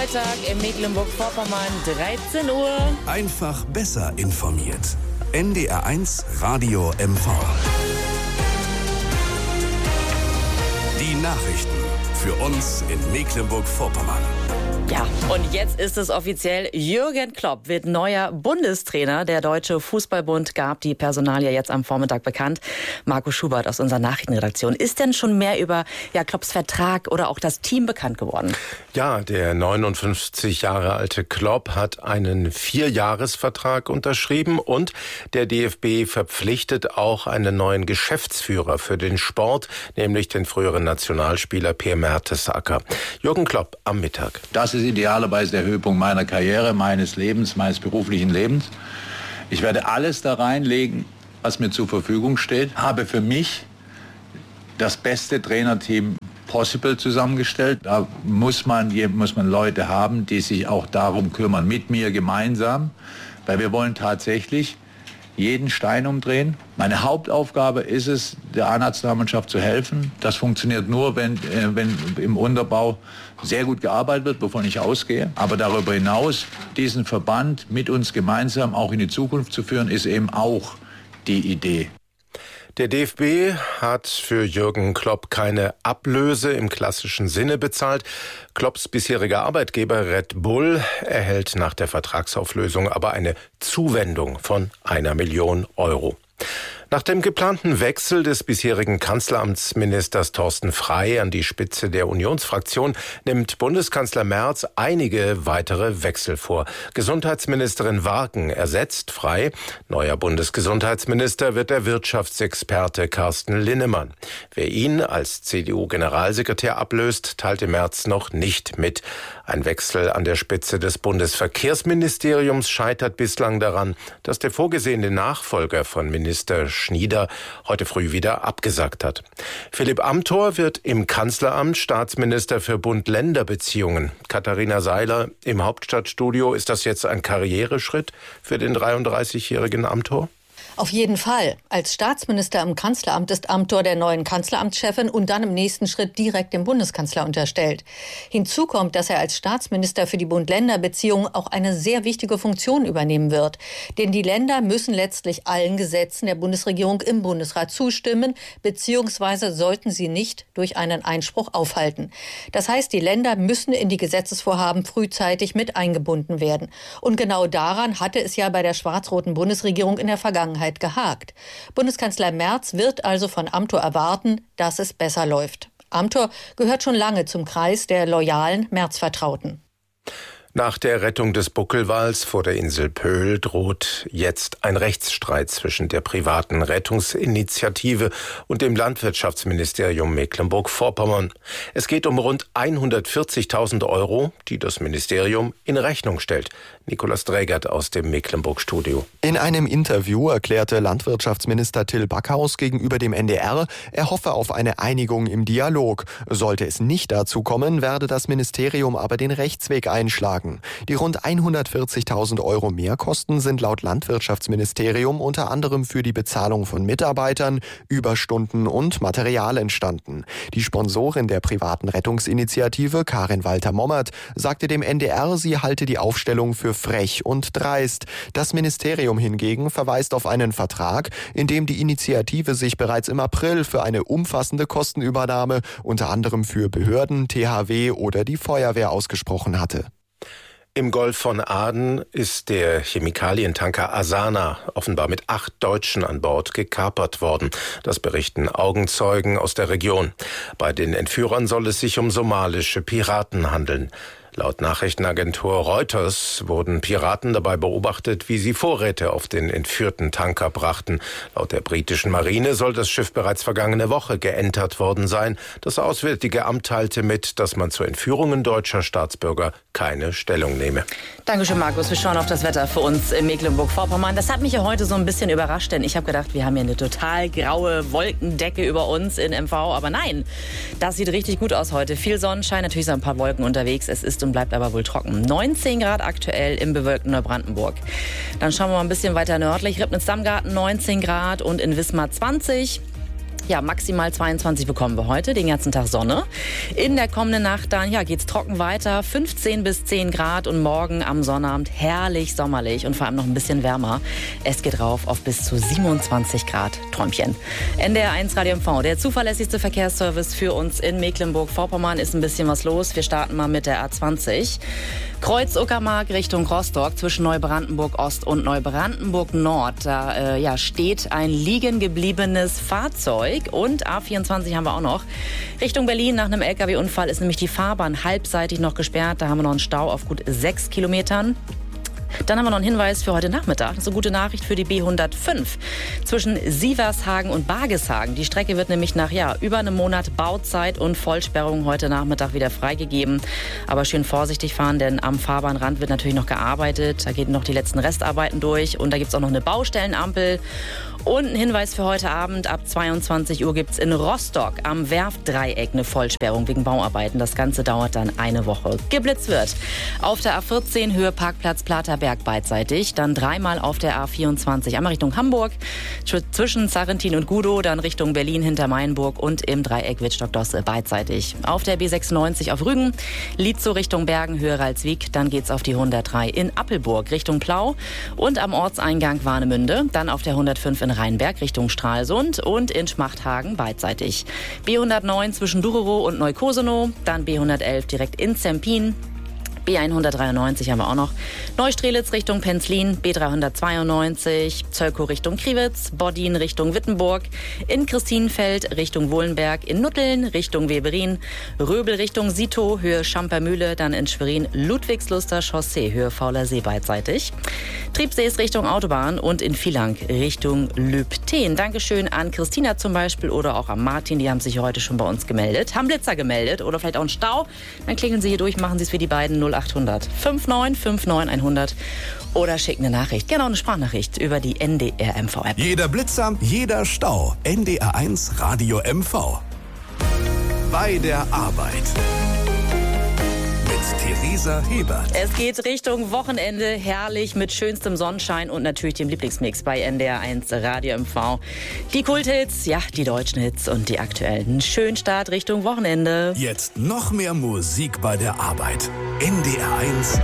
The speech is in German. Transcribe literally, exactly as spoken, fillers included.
Freitag in Mecklenburg-Vorpommern, dreizehn Uhr. Einfach besser informiert. N D R eins Radio M V. Die Nachrichten für uns in Mecklenburg-Vorpommern. Ja, und jetzt ist es offiziell. Jürgen Klopp wird neuer Bundestrainer. Der Deutsche Fußballbund gab die Personalie jetzt am Vormittag bekannt. Marco Schubert aus unserer Nachrichtenredaktion. Ist denn schon mehr über ja, Klopps Vertrag oder auch das Team bekannt geworden? Ja, der neunundfünfzig Jahre alte Klopp hat einen Vierjahresvertrag unterschrieben und der D F B verpflichtet auch einen neuen Geschäftsführer für den Sport, nämlich den früheren Nationalspieler Per Mertesacker. Jürgen Klopp am Mittag. Das ist idealerweise der Höhepunkt meiner Karriere, meines Lebens, meines beruflichen Lebens. Ich werde alles da reinlegen, was mir zur Verfügung steht. Habe für mich das beste Trainerteam possible zusammengestellt. Da muss man, muss man Leute haben, die sich auch darum kümmern, mit mir gemeinsam. Weil wir wollen tatsächlich jeden Stein umdrehen. Meine Hauptaufgabe ist es, der A-Nationalmannschaft zu helfen. Das funktioniert nur, wenn, äh, wenn im Unterbau sehr gut gearbeitet wird, wovon ich ausgehe. Aber darüber hinaus, diesen Verband mit uns gemeinsam auch in die Zukunft zu führen, ist eben auch die Idee. Der D F B hat für Jürgen Klopp keine Ablöse im klassischen Sinne bezahlt. Klopps bisheriger Arbeitgeber Red Bull erhält nach der Vertragsauflösung aber eine Zuwendung von einer Million Euro. Nach dem geplanten Wechsel des bisherigen Kanzleramtsministers Thorsten Frey an die Spitze der Unionsfraktion nimmt Bundeskanzler Merz einige weitere Wechsel vor. Gesundheitsministerin Warken ersetzt Frey. Neuer Bundesgesundheitsminister wird der Wirtschaftsexperte Carsten Linnemann. Wer ihn als C D U-Generalsekretär ablöst, teilte Merz noch nicht mit. Ein Wechsel an der Spitze des Bundesverkehrsministeriums scheitert bislang daran, dass der vorgesehene Nachfolger von Minister Schnieder heute früh wieder abgesagt hat. Philipp Amthor wird im Kanzleramt Staatsminister für Bund-Länder-Beziehungen. Katharina Seiler im Hauptstadtstudio. Ist das jetzt ein Karriereschritt für den dreiunddreißigjährigen Amthor? Auf jeden Fall. Als Staatsminister im Kanzleramt ist Amthor der neuen Kanzleramtschefin und dann im nächsten Schritt direkt dem Bundeskanzler unterstellt. Hinzu kommt, dass er als Staatsminister für die Bund-Länder-Beziehungen auch eine sehr wichtige Funktion übernehmen wird. Denn die Länder müssen letztlich allen Gesetzen der Bundesregierung im Bundesrat zustimmen, beziehungsweise sollten sie nicht durch einen Einspruch aufhalten. Das heißt, die Länder müssen in die Gesetzesvorhaben frühzeitig mit eingebunden werden. Und genau daran hatte es ja bei der schwarz-roten Bundesregierung in der Vergangenheit gehakt. Bundeskanzler Merz wird also von Amthor erwarten, dass es besser läuft. Amthor gehört schon lange zum Kreis der loyalen Merz-Vertrauten. Nach der Rettung des Buckelwals vor der Insel Pöhl droht jetzt ein Rechtsstreit zwischen der privaten Rettungsinitiative und dem Landwirtschaftsministerium Mecklenburg-Vorpommern. Es geht um rund hundertvierzigtausend Euro, die das Ministerium in Rechnung stellt. Nikolaus Drägert aus dem Mecklenburg-Studio. In einem Interview erklärte Landwirtschaftsminister Till Backhaus gegenüber dem N D R, er hoffe auf eine Einigung im Dialog. Sollte es nicht dazu kommen, werde das Ministerium aber den Rechtsweg einschlagen. Die rund hundertvierzigtausend Euro Mehrkosten sind laut Landwirtschaftsministerium unter anderem für die Bezahlung von Mitarbeitern, Überstunden und Material entstanden. Die Sponsorin der privaten Rettungsinitiative, Karin Walter-Mommert, sagte dem N D R, sie halte die Aufstellung für frech und dreist. Das Ministerium hingegen verweist auf einen Vertrag, in dem die Initiative sich bereits im April für eine umfassende Kostenübernahme unter anderem für Behörden, T H W oder die Feuerwehr ausgesprochen hatte. Im Golf von Aden ist der Chemikalientanker Asana offenbar mit acht Deutschen an Bord gekapert worden. Das berichten Augenzeugen aus der Region. Bei den Entführern soll es sich um somalische Piraten handeln. Laut Nachrichtenagentur Reuters wurden Piraten dabei beobachtet, wie sie Vorräte auf den entführten Tanker brachten. Laut der britischen Marine soll das Schiff bereits vergangene Woche geentert worden sein. Das Auswärtige Amt teilte mit, dass man zu Entführungen deutscher Staatsbürger keine Stellung nehme. Dankeschön, Markus. Wir schauen auf das Wetter für uns in Mecklenburg-Vorpommern. Das hat mich ja heute so ein bisschen überrascht, denn ich habe gedacht, wir haben hier eine total graue Wolkendecke über uns in M V. Aber nein, das sieht richtig gut aus heute. Viel Sonnenschein, natürlich sind ein paar Wolken unterwegs. Es ist und bleibt aber wohl trocken. neunzehn Grad aktuell im bewölkten Neubrandenburg. Dann schauen wir mal ein bisschen weiter nördlich. Ribnitz-Dammgarten neunzehn Grad und in Wismar zwanzig. Ja, maximal zweiundzwanzig bekommen wir heute, den ganzen Tag Sonne. In der kommenden Nacht dann, ja, geht's trocken weiter, fünfzehn bis zehn Grad und morgen am Sonnabend herrlich sommerlich und vor allem noch ein bisschen wärmer. Es geht rauf auf bis zu siebenundzwanzig Grad. Träumchen. N D R eins Radio M V, der zuverlässigste Verkehrsservice für uns in Mecklenburg-Vorpommern, ist ein bisschen was los. Wir starten mal mit der A zwanzig. Kreuz Uckermark Richtung Rostock zwischen Neubrandenburg Ost und Neubrandenburg Nord. Da äh, ja, steht ein liegen gebliebenes Fahrzeug. Und A vierundzwanzig haben wir auch noch. Richtung Berlin nach einem L K W-Unfall ist nämlich die Fahrbahn halbseitig noch gesperrt. Da haben wir noch einen Stau auf gut sechs Kilometern. Dann haben wir noch einen Hinweis für heute Nachmittag. Das ist eine gute Nachricht für die B hundertfünf zwischen Sievershagen und Bargeshagen. Die Strecke wird nämlich nach ja, über einem Monat Bauzeit und Vollsperrung heute Nachmittag wieder freigegeben. Aber schön vorsichtig fahren, denn am Fahrbahnrand wird natürlich noch gearbeitet. Da gehen noch die letzten Restarbeiten durch und da gibt es auch noch eine Baustellenampel. Und ein Hinweis für heute Abend, ab zweiundzwanzig Uhr gibt es in Rostock am Werftdreieck eine Vollsperrung wegen Bauarbeiten. Das Ganze dauert dann eine Woche. Geblitzt wird auf der A vierzehn Höhe Parkplatz Platerberg beidseitig, dann dreimal auf der A vierundzwanzig einmal Richtung Hamburg, zwischen Sarrentin und Gudow, dann Richtung Berlin hinter Mainburg und im Dreieck Wittstock-Dosse beidseitig. Auf der B sechsundneunzig auf Rügen, Lietzow Richtung Bergen, Höhe Ralswiek, dann geht's auf die hundertdrei in Appelburg Richtung Plau und am Ortseingang Warnemünde, dann auf der hundertfünf in Rheinberg Richtung Stralsund und in Schmachthagen beidseitig. B hundertneun zwischen Durerow und Neukosenow, dann B hundertelf direkt in Zempin. B hundertdreiundneunzig haben wir auch noch. Neustrelitz Richtung Penzlin, B dreihundertzweiundneunzig, Zölkow Richtung Kriwitz, Boddin Richtung Wittenburg, in Christinenfeld Richtung Wohlenberg, in Nutteln Richtung Weberin, Röbel Richtung Sitow, Höhe Schampermühle, dann in Schwerin Ludwigsluster Chaussee, Höhe Fauler See beidseitig. Triebsees Richtung Autobahn und in Villach Richtung Lübten. Dankeschön an Christina zum Beispiel oder auch an Martin, die haben sich heute schon bei uns gemeldet, haben Blitzer gemeldet oder vielleicht auch einen Stau. Dann klingeln Sie hier durch, machen Sie es für die beiden null achthundert neunundfünfzig neunundfünfzig hundert oder schicken eine Nachricht, genau eine Sprachnachricht über die N D R M V-App. Jeder Blitzer, jeder Stau. N D R eins Radio M V. Bei der Arbeit. Mit Theresa Hebert. Es geht Richtung Wochenende, herrlich mit schönstem Sonnenschein und natürlich dem Lieblingsmix bei N D R eins Radio M V. Die Kulthits, ja, die deutschen Hits und die aktuellen. Schönen Start Richtung Wochenende. Jetzt noch mehr Musik bei der Arbeit. N D R eins